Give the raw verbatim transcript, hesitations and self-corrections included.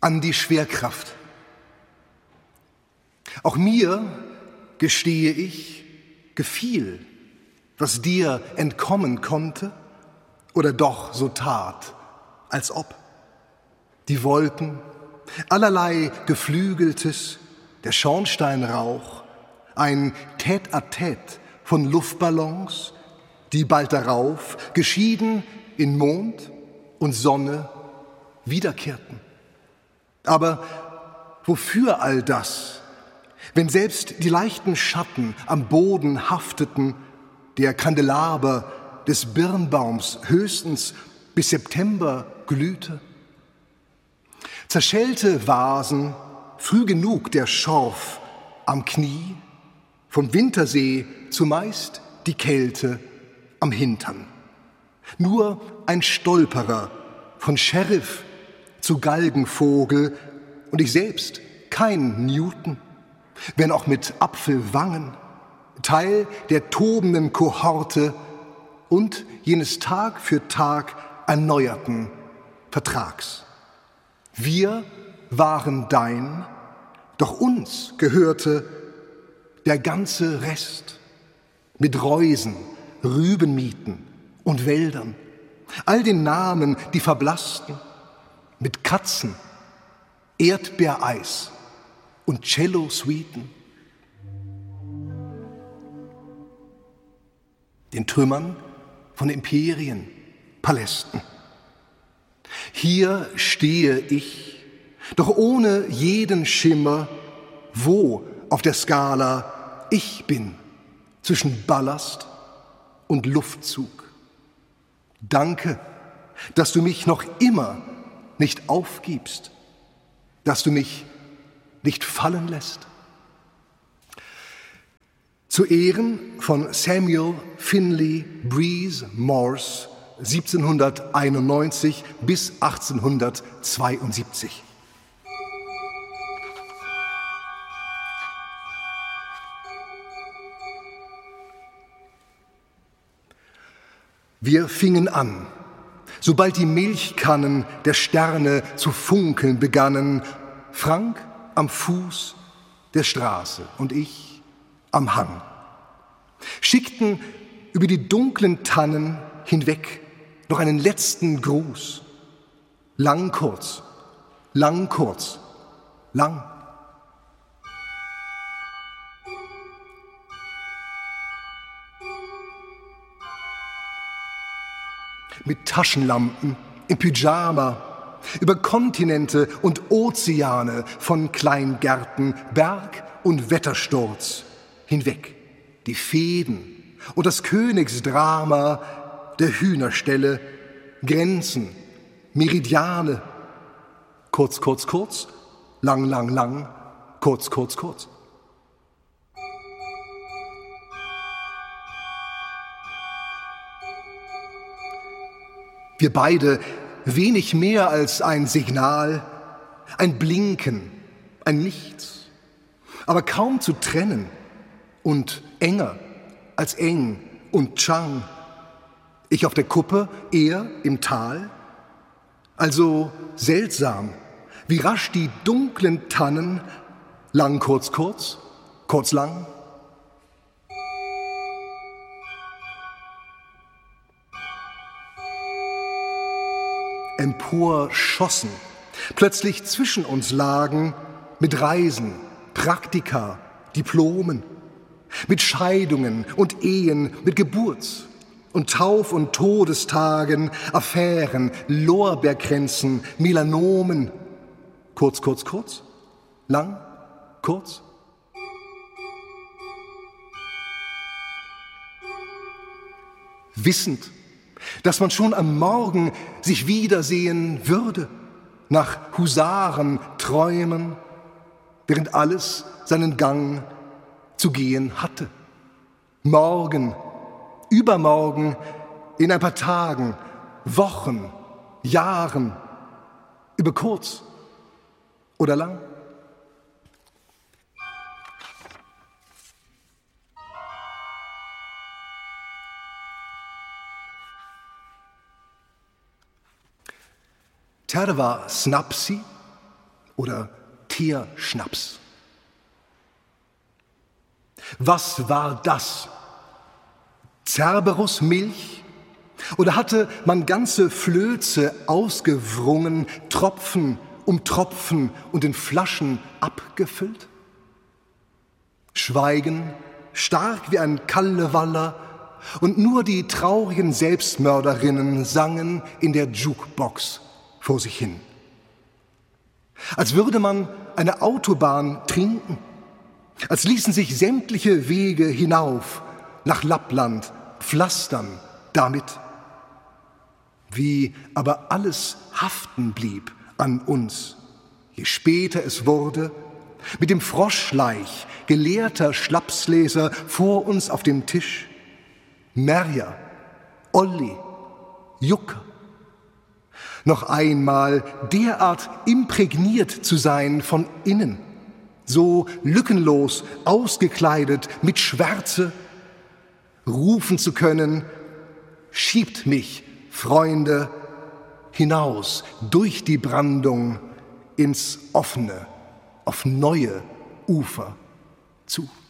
an die Schwerkraft. Auch mir, gestehe ich, gefiel, was dir entkommen konnte oder doch so tat, als ob. Die Wolken, allerlei Geflügeltes, der Schornsteinrauch, ein Tête-à-Tête von Luftballons, die bald darauf, geschieden in Mond und Sonne, wiederkehrten. Aber wofür all das, wenn selbst die leichten Schatten am Boden hafteten, der Kandelaber des Birnbaums höchstens bis September glühte? Zerschellte Vasen, früh genug der Schorf am Knie, vom Wintersee zumeist die Kälte am Hintern. Nur ein Stolperer von Sheriff zu Galgenvogel und ich selbst kein Newton, wenn auch mit Apfelwangen, Teil der tobenden Kohorte und jenes Tag für Tag erneuerten Vertrags. Wir waren dein, doch uns gehörte der ganze Rest mit Reusen, Rübenmieten und Wäldern, all den Namen, die verblassten, mit Katzen, Erdbeereis und Cello-Suiten, den Trümmern von Imperien, Palästen. Hier stehe ich, doch ohne jeden Schimmer, wo auf der Skala ich bin, zwischen Ballast und Luftzug. Danke, dass du mich noch immer nicht aufgibst, dass du mich nicht fallen lässt. Zu Ehren von Samuel Finley Breese Morse, siebzehnhunderteinundneunzig bis achtzehnhundertzweiundsiebzig. Wir fingen an, sobald die Milchkannen der Sterne zu funkeln begannen, Frank am Fuß der Straße und ich am Hang, schickten über die dunklen Tannen hinweg noch einen letzten Gruß. Lang, kurz, lang, kurz, lang. Mit Taschenlampen, im Pyjama, über Kontinente und Ozeane, von Kleingärten, Berg- und Wettersturz hinweg. Die Fäden und das Königsdrama der Hühnerställe, Grenzen, Meridiane, kurz, kurz, kurz, lang, lang, lang, kurz, kurz, kurz. Wir beide wenig mehr als ein Signal, ein Blinken, ein Nichts, aber kaum zu trennen und enger als eng und Chang. Ich auf der Kuppe, er im Tal. Also seltsam, wie rasch die dunklen Tannen, lang, kurz, kurz, kurz, lang. Emporschossen, plötzlich zwischen uns lagen, mit Reisen, Praktika, Diplomen, mit Scheidungen und Ehen, mit Geburts- und Tauf- und Todestagen, Affären, Lorbeerkränzen, Melanomen. Kurz, kurz, kurz, lang, kurz. Wissend, dass man schon am Morgen sich wiedersehen würde, nach Husaren träumen, während alles seinen Gang zu gehen hatte. Morgen, übermorgen, in ein paar Tagen, Wochen, Jahren, über kurz oder lang. Terva Snapsi, oder Teerschnaps. Was war das? Cerberus-Milch? Oder hatte man ganze Flöze ausgewrungen, Tropfen um Tropfen und in Flaschen abgefüllt? Schweigen, stark wie ein Kallewaller, und nur die traurigen Selbstmörderinnen sangen in der Jukebox vor sich hin. Als würde man eine Autobahn trinken, als ließen sich sämtliche Wege hinauf nach Lappland pflastern damit. Wie aber alles haften blieb an uns, je später es wurde, mit dem Froschleich gelehrter Schlapsleser vor uns auf dem Tisch, Merja, Olli, Jukka. Noch einmal derart imprägniert zu sein von innen, so lückenlos ausgekleidet mit Schwärze, rufen zu können: Schiebt mich, Freunde, hinaus durch die Brandung ins offene, auf neue Ufer zu.